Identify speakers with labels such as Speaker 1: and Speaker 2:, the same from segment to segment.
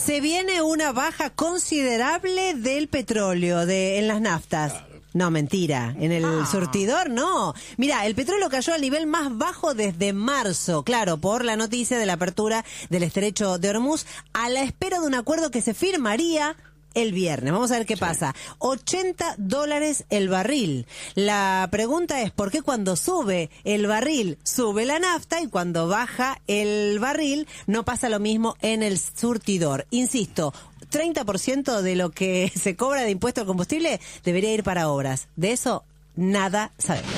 Speaker 1: Se viene una baja considerable del petróleo en las naftas. Claro. No, mentira. En el surtidor, no. Mira, el petróleo cayó al nivel más bajo desde marzo, claro, por la noticia de la apertura del estrecho de Hormuz, a la espera de un acuerdo que se firmaría el viernes. Vamos a ver qué pasa. $80 el barril. La pregunta es, ¿por qué cuando sube el barril sube la nafta y cuando baja el barril no pasa lo mismo en el surtidor? Insisto, 30% de lo que se cobra de impuesto al combustible debería ir para obras. De eso nada sabemos.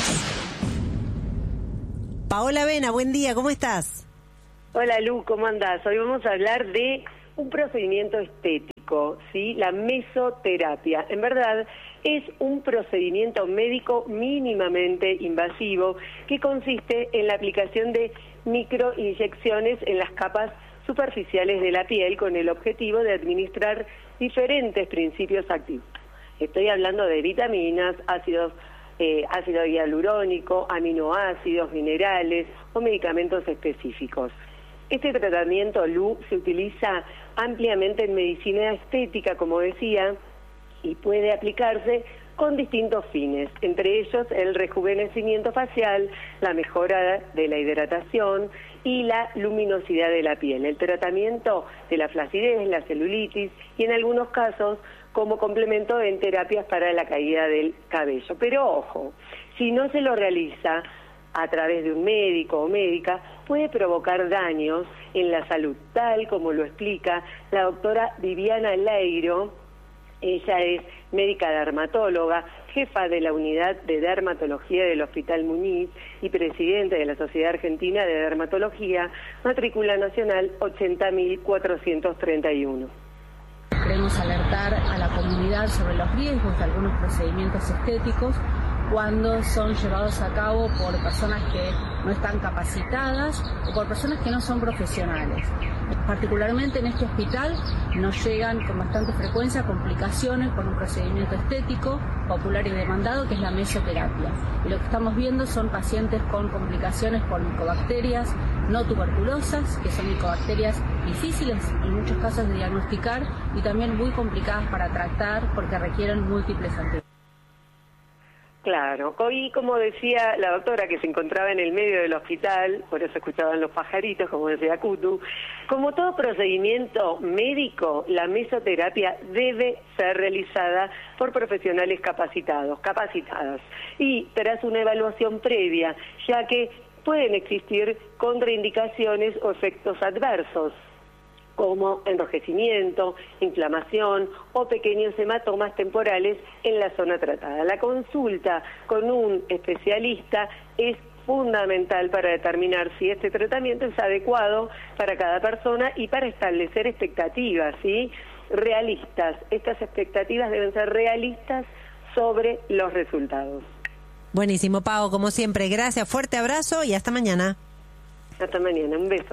Speaker 1: Paola Vena, buen día, ¿cómo estás?
Speaker 2: Hola Lu, ¿cómo andás? Hoy vamos a hablar de un procedimiento estético, ¿sí? La mesoterapia. En verdad, es un procedimiento médico mínimamente invasivo que consiste en la aplicación de microinyecciones en las capas superficiales de la piel con el objetivo de administrar diferentes principios activos. Estoy hablando de vitaminas, ácido hialurónico, aminoácidos, minerales o medicamentos específicos. Este tratamiento, Lu, se utiliza ampliamente en medicina estética, como decía, y puede aplicarse con distintos fines, entre ellos el rejuvenecimiento facial, la mejora de la hidratación y la luminosidad de la piel, el tratamiento de la flacidez, la celulitis y en algunos casos como complemento en terapias para la caída del cabello. Pero ojo, si no se lo realiza a través de un médico o médica, puede provocar daños en la salud, tal como lo explica la doctora Viviana Leiro. Ella es médica dermatóloga, jefa de la unidad de dermatología del Hospital Muniz y presidente de la Sociedad Argentina de Dermatología, matrícula nacional 80.431.
Speaker 3: Queremos alertar a la comunidad sobre los riesgos de algunos procedimientos estéticos cuando son llevados a cabo por personas que no están capacitadas o por personas que no son profesionales. Particularmente en este hospital nos llegan con bastante frecuencia complicaciones por un procedimiento estético popular y demandado que es la mesoterapia. Y lo que estamos viendo son pacientes con complicaciones por micobacterias no tuberculosas, que son micobacterias difíciles en muchos casos de diagnosticar y también muy complicadas para tratar porque requieren múltiples antibióticos.
Speaker 2: Claro, hoy, como decía la doctora que se encontraba en el medio del hospital, por eso escuchaban los pajaritos, como decía Kutu, como todo procedimiento médico, la mesoterapia debe ser realizada por profesionales capacitadas, y tras una evaluación previa, ya que pueden existir contraindicaciones o efectos adversos, como enrojecimiento, inflamación o pequeños hematomas temporales en la zona tratada. La consulta con un especialista es fundamental para determinar si este tratamiento es adecuado para cada persona y para establecer expectativas, ¿sí? Realistas. Estas expectativas deben ser realistas sobre los resultados.
Speaker 1: Buenísimo, Pau, como siempre. Gracias, fuerte abrazo y hasta mañana.
Speaker 2: Hasta mañana, un beso.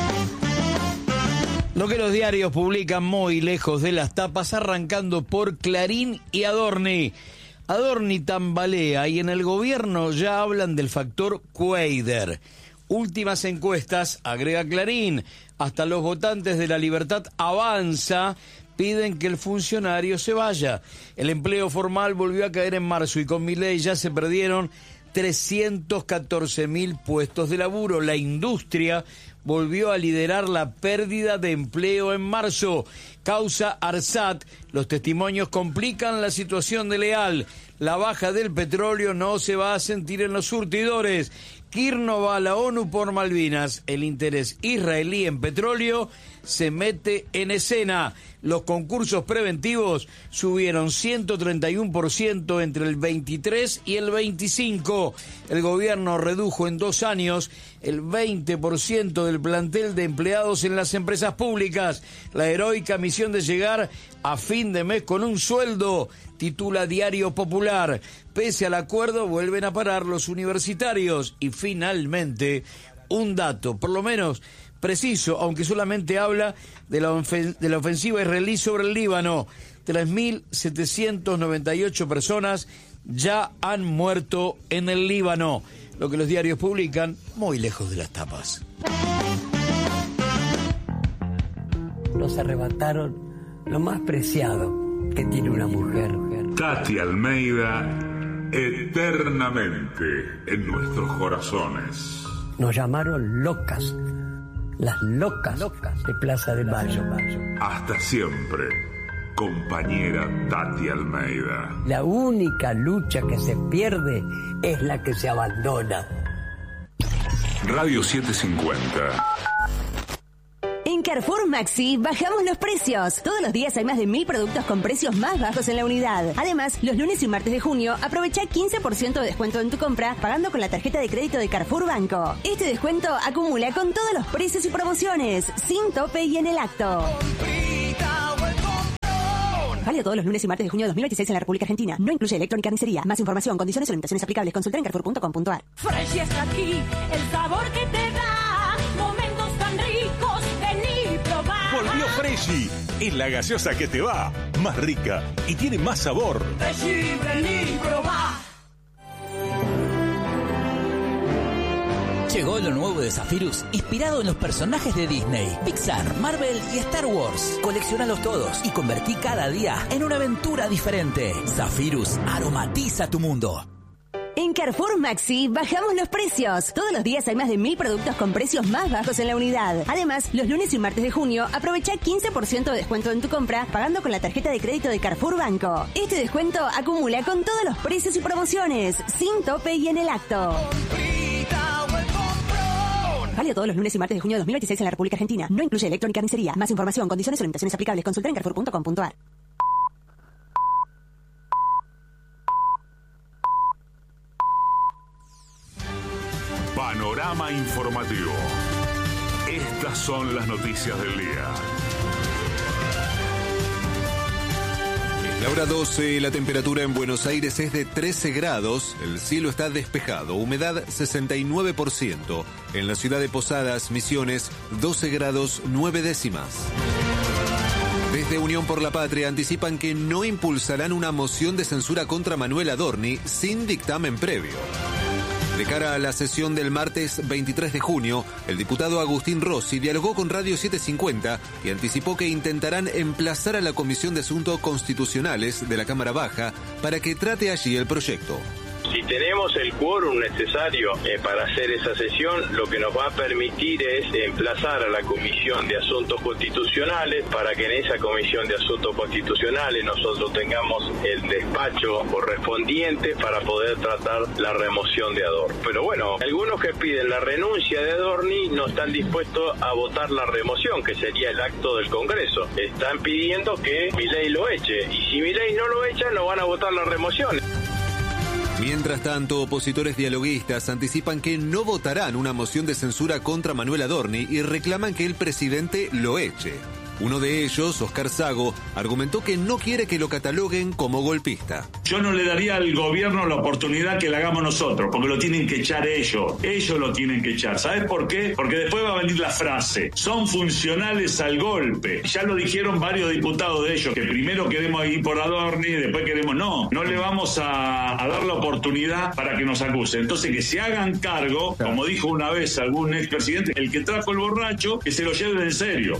Speaker 4: Lo que los diarios publican muy lejos de las tapas, arrancando por Clarín y Adorni. Adorni tambalea y en el gobierno ya hablan del factor Cuader. Últimas encuestas, agrega Clarín, hasta los votantes de La Libertad Avanza piden que el funcionario se vaya. El empleo formal volvió a caer en marzo y con Milei ya se perdieron 314.000 puestos de laburo. La industria volvió a liderar la pérdida de empleo en marzo. Causa ARSAT, los testimonios complican la situación de Leal. La baja del petróleo no se va a sentir en los surtidores. Kirchner va a la ONU por Malvinas. El interés israelí en petróleo se mete en escena. Los concursos preventivos subieron 131% entre el 23 y el 25. El gobierno redujo en 2 años el 20% del plantel de empleados en las empresas públicas. La heroica misión de llegar a fin de mes con un sueldo, titula Diario Popular. Pese al acuerdo, vuelven a parar los universitarios. Y finalmente, un dato, por lo menos preciso, aunque solamente habla de la ofensiva israelí sobre el Líbano. 3.798 personas ya han muerto en el Líbano. Lo que los diarios publican muy lejos de las tapas.
Speaker 5: nos arrebataron lo más preciado que tiene una mujer.
Speaker 6: Tati Almeida, eternamente en nuestros corazones.
Speaker 5: Nos llamaron locas, las locas de Plaza de Mayo.
Speaker 6: Hasta siempre, compañera Tati Almeida.
Speaker 5: La única lucha que se pierde es la que se abandona.
Speaker 6: Radio 750.
Speaker 7: En Carrefour Maxi bajamos los precios. Todos los días hay más de 1000 productos con precios más bajos en la unidad. Además, los lunes y martes de junio aprovecha 15% de descuento en tu compra pagando con la tarjeta de crédito de Carrefour Banco. Este descuento acumula con todos los precios y promociones, sin tope y en el acto. Válido todos los lunes y martes de junio de 2026 en la República Argentina. No incluye electrónica ni carnicería. Más información, condiciones o limitaciones aplicables. Consulta en carrefour.com.ar.
Speaker 8: Fresh está aquí, el sabor que te da. Momentos tan ricos, vení probar.
Speaker 9: Volvió Freshy, es la gaseosa que te va. Más rica y tiene más sabor.
Speaker 8: Freshy, vení probar.
Speaker 10: Llegó lo nuevo de Zephyrus, inspirado en los personajes de Disney, Pixar, Marvel y Star Wars. Coleccionalos todos y convertí cada día en una aventura diferente. Zephyrus aromatiza tu mundo.
Speaker 7: En Carrefour Maxi bajamos los precios. Todos los días hay más de 1000 productos con precios más bajos en la unidad. Además, los lunes y martes de junio aprovecha 15% de descuento en tu compra pagando con la tarjeta de crédito de Carrefour Banco. Este descuento acumula con todos los precios y promociones, sin tope y en el acto. Válido todos los lunes y martes de junio de 2026 en la República Argentina. No incluye electrónica ni carnicería. Más información, condiciones o limitaciones aplicables. Consulta en carrefour.com.ar.
Speaker 6: Panorama informativo. Estas son las noticias del día.
Speaker 11: La hora 12, la temperatura en Buenos Aires es de 13 grados, el cielo está despejado, humedad 69%. En la ciudad de Posadas, Misiones, 12 grados 9 décimas. Desde Unión por la Patria anticipan que no impulsarán una moción de censura contra Manuel Adorni sin dictamen previo. De cara a la sesión del martes 23 de junio, el diputado Agustín Rossi dialogó con Radio 750 y anticipó que intentarán emplazar a la Comisión de Asuntos Constitucionales de la Cámara Baja para que trate allí el proyecto.
Speaker 12: Si tenemos el quórum necesario para hacer esa sesión, lo que nos va a permitir es emplazar a la Comisión de Asuntos Constitucionales para que en esa Comisión de Asuntos Constitucionales nosotros tengamos el despacho correspondiente para poder tratar la remoción de Adorni. Pero bueno, algunos que piden la renuncia de Adorni no están dispuestos a votar la remoción, que sería el acto del Congreso. Están pidiendo que Milei lo eche, y si Milei no lo echa, no van a votar la remoción.
Speaker 11: Mientras tanto, opositores dialoguistas anticipan que no votarán una moción de censura contra Manuel Adorni y reclaman que el presidente lo eche. Uno de ellos, Oscar Sago, argumentó que no quiere que lo cataloguen como golpista.
Speaker 13: Yo no le daría al gobierno la oportunidad que la hagamos nosotros, porque lo tienen que echar ellos. Ellos lo tienen que echar. ¿Sabes por qué? Porque después va a venir la frase: son funcionales al golpe. Ya lo dijeron varios diputados de ellos, que primero queremos ir por Adorni y después queremos... No le vamos a dar la oportunidad para que nos acusen. Entonces que se hagan cargo, como dijo una vez algún expresidente, el que trajo el borracho, que se lo lleve en serio.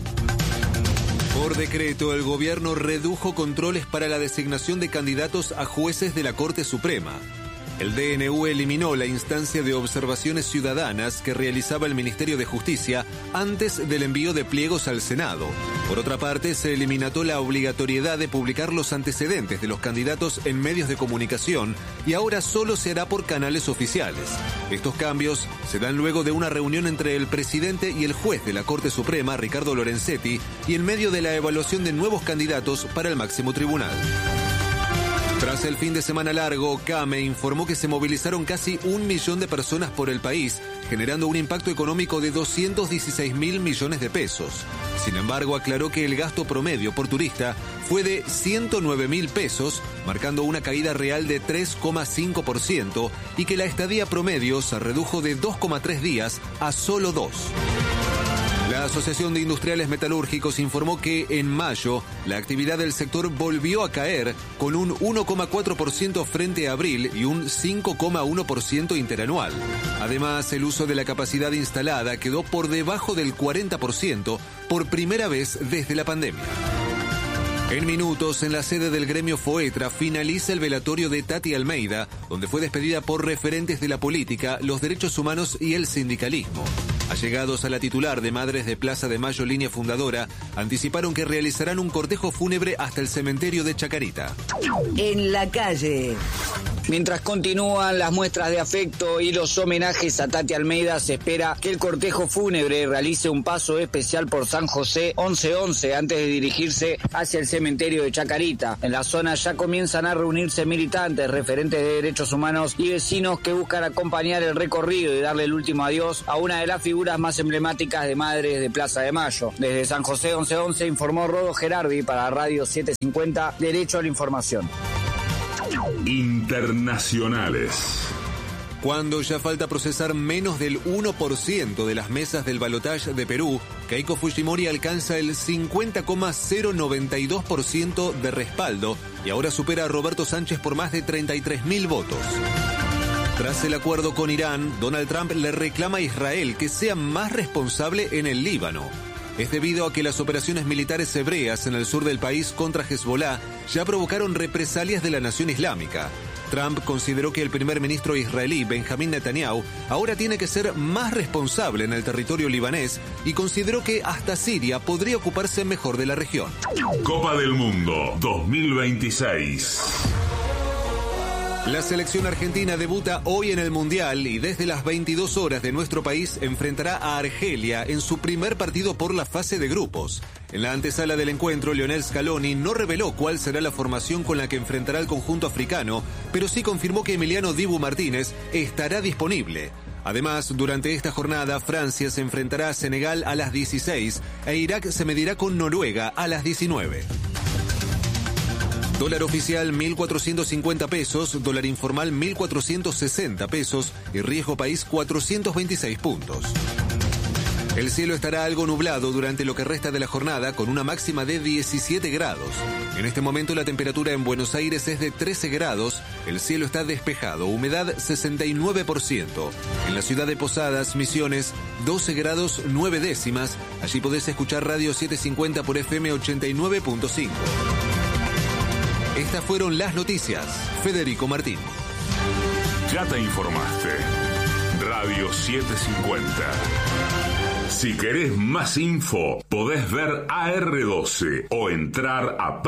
Speaker 11: Por decreto, el gobierno redujo controles para la designación de candidatos a jueces de la Corte Suprema. El DNU eliminó la instancia de observaciones ciudadanas que realizaba el Ministerio de Justicia antes del envío de pliegos al Senado. Por otra parte, se eliminó la obligatoriedad de publicar los antecedentes de los candidatos en medios de comunicación y ahora solo se hará por canales oficiales. Estos cambios se dan luego de una reunión entre el presidente y el juez de la Corte Suprema, Ricardo Lorenzetti, y en medio de la evaluación de nuevos candidatos para el máximo tribunal. Tras el fin de semana largo, CAME informó que se movilizaron casi 1 millón de personas por el país, generando un impacto económico de 216.000 millones de pesos. Sin embargo, aclaró que el gasto promedio por turista fue de 109.000 pesos, marcando una caída real de 3,5%, y que la estadía promedio se redujo de 2,3 días a solo 2. La Asociación de Industriales Metalúrgicos informó que en mayo la actividad del sector volvió a caer con un 1,4% frente a abril y un 5,1% interanual. Además, el uso de la capacidad instalada quedó por debajo del 40% por primera vez desde la pandemia. En minutos, en la sede del gremio FOETRA, finaliza el velatorio de Tati Almeida, donde fue despedida por referentes de la política, los derechos humanos y el sindicalismo. Allegados a la titular de Madres de Plaza de Mayo, línea fundadora, anticiparon que realizarán un cortejo fúnebre hasta el cementerio de Chacarita.
Speaker 14: En la calle.
Speaker 15: Mientras continúan las muestras de afecto y los homenajes a Tati Almeida, se espera que el cortejo fúnebre realice un paso especial por San José 1111 antes de dirigirse hacia el cementerio de Chacarita. En la zona ya comienzan a reunirse militantes, referentes de derechos humanos y vecinos que buscan acompañar el recorrido y darle el último adiós a una de las figuras más emblemáticas de Madres de Plaza de Mayo. Desde San José 1111 informó Rodo Gerardi para Radio 750, Derecho a la Información.
Speaker 6: Internacionales.
Speaker 11: Cuando ya falta procesar menos del 1% de las mesas del balotaje de Perú, Keiko Fujimori alcanza el 50,092% de respaldo y ahora supera a Roberto Sánchez por más de 33.000 votos. Tras el acuerdo con Irán, Donald Trump le reclama a Israel que sea más responsable en el Líbano. Es debido a que las operaciones militares hebreas en el sur del país contra Hezbollah ya provocaron represalias de la nación islámica. Trump consideró que el primer ministro israelí, Benjamín Netanyahu, ahora tiene que ser más responsable en el territorio libanés y consideró que hasta Siria podría ocuparse mejor de la región.
Speaker 6: Copa del Mundo 2026.
Speaker 11: La selección argentina debuta hoy en el Mundial y desde las 22 horas de nuestro país enfrentará a Argelia en su primer partido por la fase de grupos. En la antesala del encuentro, Lionel Scaloni no reveló cuál será la formación con la que enfrentará al conjunto africano, pero sí confirmó que Emiliano Dibu Martínez estará disponible. Además, durante esta jornada, Francia se enfrentará a Senegal a las 16 e Irak se medirá con Noruega a las 19. Dólar oficial 1.450 pesos, dólar informal 1.460 pesos y riesgo país 426 puntos. El cielo estará algo nublado durante lo que resta de la jornada con una máxima de 17 grados. En este momento la temperatura en Buenos Aires es de 13 grados, el cielo está despejado, humedad 69%. En la ciudad de Posadas, Misiones, 12 grados 9 décimas. Allí podés escuchar Radio 750 por FM 89.5. Estas fueron las noticias. Federico Martín.
Speaker 6: Ya te informaste. Radio 750. Si querés más info, podés ver AR12 o entrar a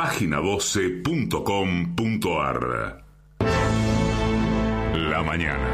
Speaker 6: página12.com.ar. La mañana.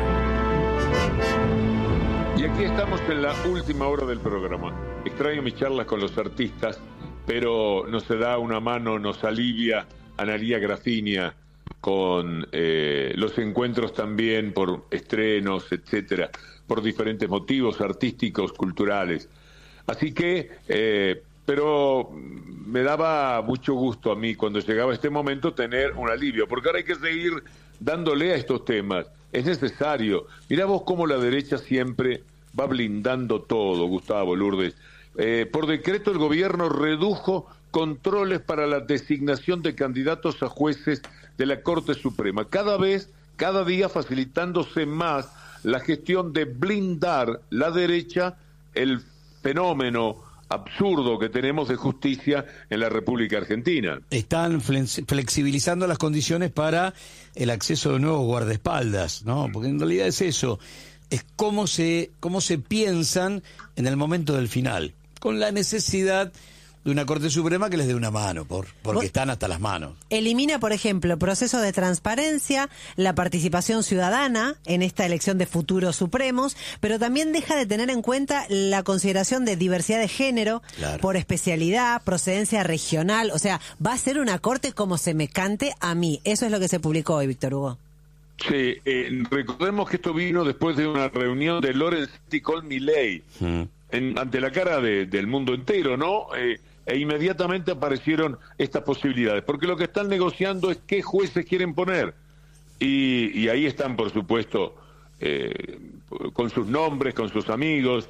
Speaker 16: Y aquí estamos en la última hora del programa. Extraño mis charlas con los artistas, pero nos da una mano, nos alivia Analía Grafinia con los encuentros también por estrenos, etcétera, por diferentes motivos artísticos, culturales. Así que, pero me daba mucho gusto a mí cuando llegaba este momento tener un alivio, porque ahora hay que seguir dándole a estos temas. Es necesario. Mirá vos cómo la derecha siempre va blindando todo, Gustavo, Lourdes. Por decreto el gobierno redujo controles para la designación de candidatos a jueces de la Corte Suprema. Cada día facilitándose más la gestión de blindar la derecha, el fenómeno absurdo que tenemos de justicia en la República Argentina.
Speaker 4: Están flexibilizando las condiciones para el acceso de nuevos guardaespaldas, ¿no? Porque en realidad es eso, es cómo se piensan en el momento del final, con la necesidad de una Corte Suprema que les dé una mano, porque están hasta las manos.
Speaker 1: Elimina, por ejemplo, el proceso de transparencia, la participación ciudadana en esta elección de futuros supremos, pero también deja de tener en cuenta la consideración de diversidad de género, claro, por especialidad, procedencia regional. O sea, va a ser una Corte como se me cante a mí. Eso es lo que se publicó hoy, Víctor Hugo.
Speaker 16: Sí, recordemos que esto vino después de una reunión de Lorenzetti con Milei, ante la cara del mundo entero, ¿no? E inmediatamente aparecieron estas posibilidades, porque lo que están negociando es qué jueces quieren poner, y ahí están, por supuesto, con sus nombres, con sus amigos,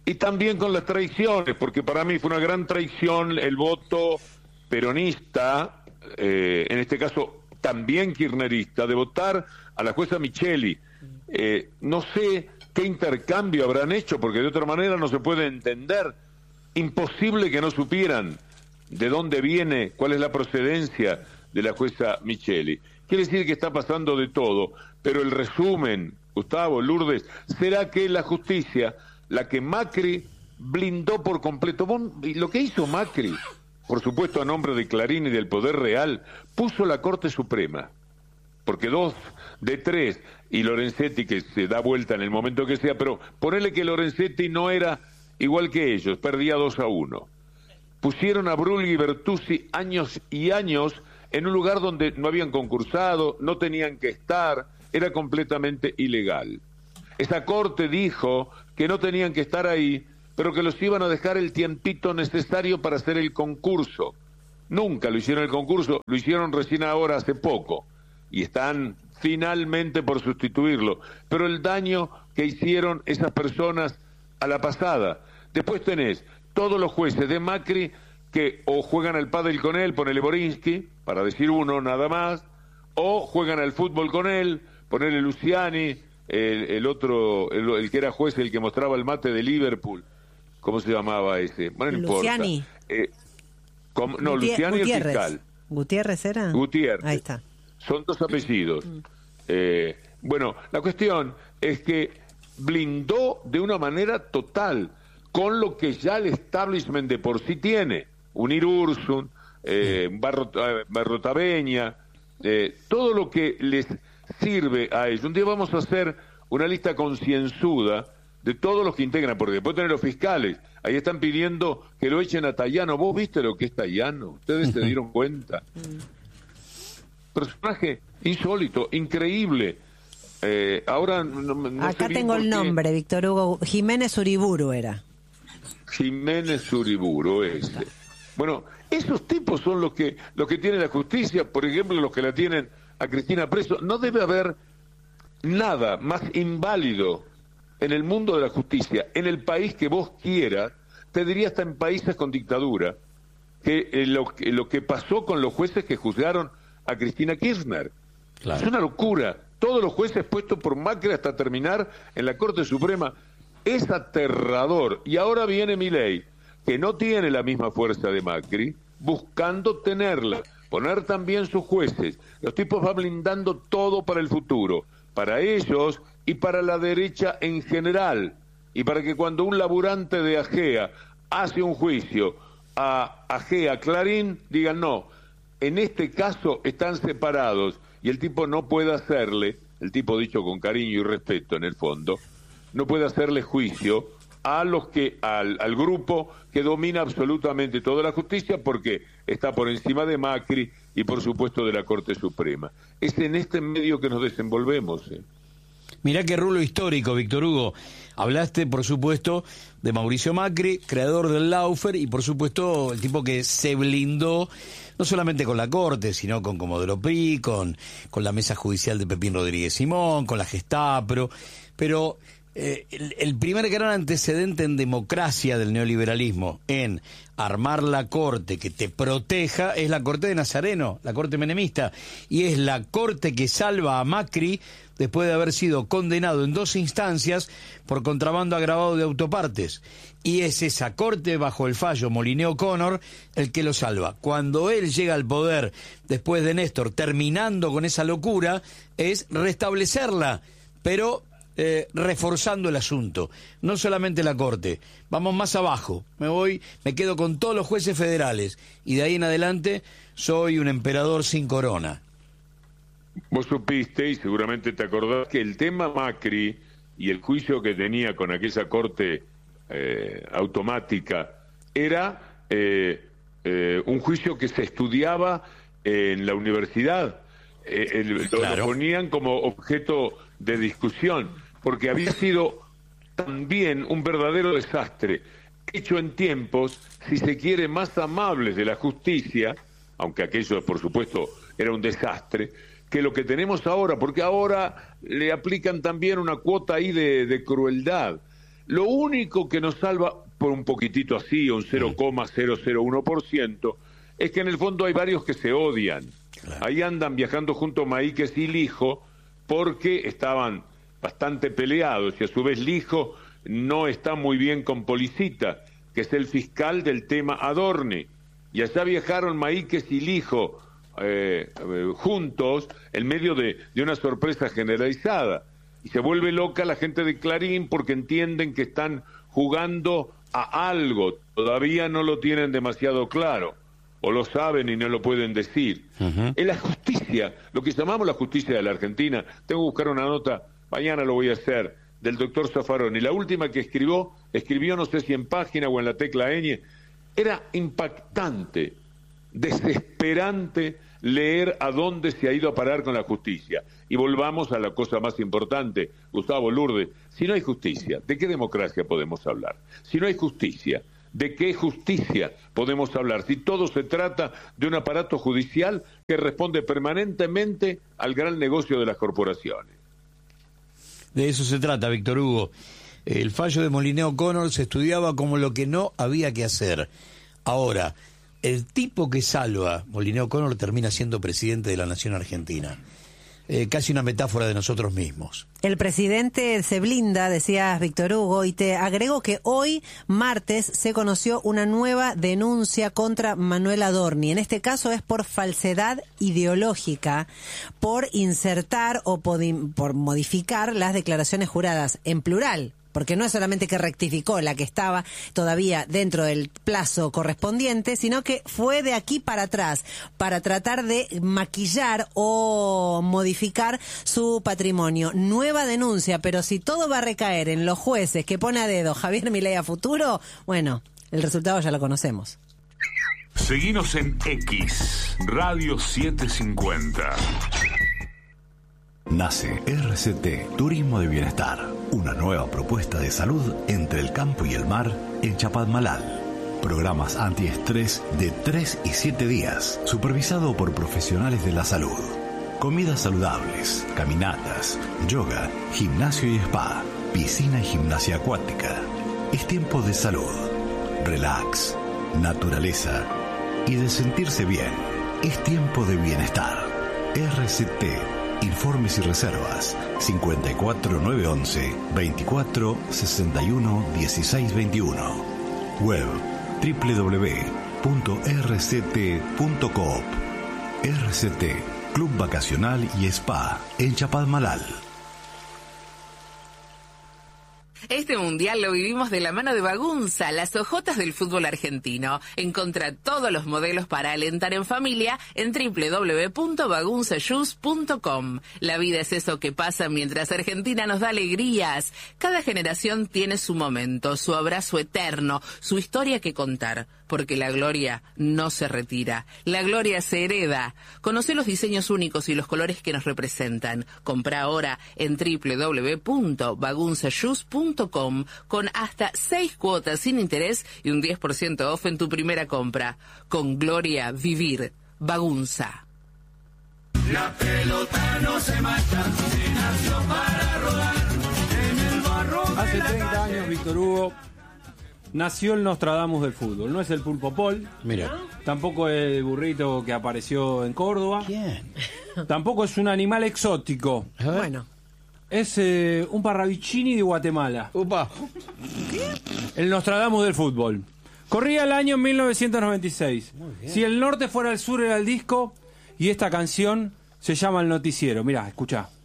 Speaker 16: y también con las traiciones, porque para mí fue una gran traición el voto peronista, en este caso también kirchnerista, de votar a la jueza Micheli. No sé qué intercambio habrán hecho, porque de otra manera no se puede entender. Imposible que no supieran de dónde viene, cuál es la procedencia de la jueza Micheli. Quiere decir que está pasando de todo, pero el resumen, Gustavo, Lourdes, será que la justicia, la que Macri blindó por completo, lo que hizo Macri, por supuesto a nombre de Clarín y del Poder Real, puso la Corte Suprema, porque 2 de 3, y Lorenzetti que se da vuelta en el momento que sea, pero ponele que Lorenzetti no era igual que ellos, perdía 2-1. Pusieron a Brugli y Bertuzzi años y años en un lugar donde no habían concursado, no tenían que estar, era completamente ilegal. Esa corte dijo que no tenían que estar ahí, pero que los iban a dejar el tiempito necesario para hacer el concurso. Nunca lo hicieron el concurso, lo hicieron recién ahora, hace poco, y están finalmente por sustituirlo. Pero el daño que hicieron esas personas a la pasada. Después tenés todos los jueces de Macri que o juegan al pádel con él, ponele Borinsky, para decir uno nada más, o juegan al fútbol con él, ponele Luciani, el otro, el que era juez, el que mostraba el mate de Liverpool, ¿cómo se llamaba ese? Bueno, no
Speaker 1: Luciani.
Speaker 16: importa. No, Luciani es el fiscal.
Speaker 1: ¿Gutiérrez era?
Speaker 16: Gutiérrez.
Speaker 1: Ahí está.
Speaker 16: Son 2 apellidos. Bueno, la cuestión es que blindó de una manera total con lo que ya el establishment de por sí tiene. Unir Ursun, Barrotaveña, todo lo que les sirve a ellos. Un día vamos a hacer una lista concienzuda de todos los que integran, porque después tener los fiscales, ahí están pidiendo que lo echen a Tayano. ¿Vos viste lo que es Tayano? ¿Ustedes se dieron cuenta? Personaje insólito, increíble. Ahora no
Speaker 1: acá
Speaker 16: sé
Speaker 1: tengo el nombre, Víctor Hugo. Jiménez Uriburu era.
Speaker 16: Jiménez Uriburu, ese. Bueno, esos tipos son los que tiene la justicia, por ejemplo, los que la tienen a Cristina preso. No debe haber nada más inválido en el mundo de la justicia, en el país que vos quieras, te diría hasta en países con dictadura, que lo que pasó con los jueces que juzgaron a Cristina Kirchner. Claro. Es una locura. Todos los jueces puestos por Macri hasta terminar en la Corte Suprema. Es aterrador. Y ahora viene Milei, que no tiene la misma fuerza de Macri, buscando tenerla, poner también sus jueces. Los tipos van blindando todo para el futuro, para ellos y para la derecha en general. Y para que cuando un laburante de Agea hace un juicio a Agea, Clarín, digan no, en este caso están separados y el tipo no puede hacerle, el tipo dicho con cariño y respeto en el fondo, no puede hacerle juicio a los que al grupo que domina absolutamente toda la justicia, porque está por encima de Macri y por supuesto de la Corte Suprema. Es en este medio que nos desenvolvemos.
Speaker 4: Mirá qué rulo histórico, Víctor Hugo. Hablaste, por supuesto, de Mauricio Macri, creador del Lawfare, y por supuesto el tipo que se blindó no solamente con la Corte, sino con Comodoro Pi, con la mesa judicial de Pepín Rodríguez Simón, con la Gestapo, pero el primer gran antecedente en democracia del neoliberalismo, en armar la Corte que te proteja, es la Corte de Nazareno, la Corte menemista, y es la Corte que salva a Macri después de haber sido condenado en 2 instancias por contrabando agravado de autopartes. Y es esa Corte, bajo el fallo Molineux O'Connor, el que lo salva. Cuando él llega al poder, después de Néstor, terminando con esa locura, es restablecerla, pero reforzando el asunto. No solamente la Corte, vamos más abajo. Me quedo con todos los jueces federales, y de ahí en adelante soy un emperador sin corona.
Speaker 16: Vos supiste, y seguramente te acordás, que el tema Macri y el juicio que tenía con aquella corte automática era un juicio que se estudiaba en la universidad. Lo ponían como objeto de discusión, porque había sido también un verdadero desastre, hecho en tiempos, si se quiere, más amables de la justicia, aunque aquello, por supuesto, era un desastre, que lo que tenemos ahora, porque ahora le aplican también una cuota ahí de crueldad. Lo único que nos salva, por un poquitito así, un 0,001%, es que en el fondo hay varios que se odian. Claro. Ahí andan viajando junto Maíquez y Lijo porque estaban bastante peleados, y a su vez Lijo no está muy bien con Policita, que es el fiscal del tema Adorni, y allá viajaron Maíquez y Lijo juntos en medio de una sorpresa generalizada, y se vuelve loca la gente de Clarín porque entienden que están jugando a algo, todavía no lo tienen demasiado claro, o lo saben y no lo pueden decir. En la justicia, lo que llamamos la justicia de la Argentina, tengo que buscar una nota, mañana lo voy a hacer, del doctor Zaffaroni, la última que escribió no sé si en Página o en la Tecla Ñ, era impactante, desesperante leer a dónde se ha ido a parar con la justicia. Y volvamos a la cosa más importante, Gustavo, Lourdes, si no hay justicia, ¿de qué democracia podemos hablar? Si no hay justicia, ¿de qué justicia podemos hablar? Si todo se trata de un aparato judicial que responde permanentemente al gran negocio de las corporaciones.
Speaker 4: De eso se trata, Víctor Hugo. El fallo de Molineux O'Connor se estudiaba como lo que no había que hacer. Ahora, el tipo que salva Molineux O'Connor termina siendo presidente de la Nación Argentina. Casi una metáfora de nosotros mismos.
Speaker 1: El presidente se blinda, decías, Víctor Hugo, y te agrego que hoy, martes, se conoció una nueva denuncia contra Manuel Adorni. En este caso es por falsedad ideológica, por insertar o por modificar las declaraciones juradas en plural. Porque no es solamente que rectificó la que estaba todavía dentro del plazo correspondiente, sino que fue de aquí para atrás para tratar de maquillar o modificar su patrimonio. Nueva denuncia, pero si todo va a recaer en los jueces que pone a dedo Javier Milei a futuro, bueno, el resultado ya lo conocemos.
Speaker 6: Seguinos en X, Radio 750.
Speaker 17: Nace RCT Turismo de Bienestar, una nueva propuesta de salud entre el campo y el mar en Chapadmalal. Programas antiestrés de 3 y 7 días, supervisado por profesionales de la salud. Comidas saludables, caminatas, yoga, gimnasio y spa, piscina y gimnasia acuática. Es tiempo de salud, relax, naturaleza y de sentirse bien. Es tiempo de bienestar. RCT. Informes y reservas 54911 24 61 16 21. Web www.rct.coop. RCT Club Vacacional y Spa en Chapadmalal.
Speaker 18: Este mundial lo vivimos de la mano de Bagunza, las hojotas del fútbol argentino. Encontrá todos los modelos para alentar en familia en www.bagunzashoes.com. La vida es eso que pasa mientras Argentina nos da alegrías. Cada generación tiene su momento, su abrazo eterno, su historia que contar. Porque la gloria no se retira, la gloria se hereda. Conoce los diseños únicos y los colores que nos representan. Comprá ahora en www.bagunzashoes.com con hasta 6 cuotas sin interés y un 10% off en tu primera compra. Con gloria, vivir. Bagunza.
Speaker 8: La pelota no se marcha, se nació para rodar en el barro.
Speaker 19: Hace 30 años, Víctor Hugo, nació el Nostradamus del fútbol. No es el Pulpo Pol.
Speaker 4: Mira.
Speaker 19: Tampoco es el burrito que apareció en Córdoba.
Speaker 4: ¿Quién?
Speaker 19: Tampoco es un animal exótico.
Speaker 1: Bueno.
Speaker 19: Es un Parravicini de Guatemala.
Speaker 4: Upa.
Speaker 19: El Nostradamus del fútbol. Corría el año 1996. Si el norte fuera el sur era el disco, y esta canción se llama El Noticiero. Mirá, escuchá.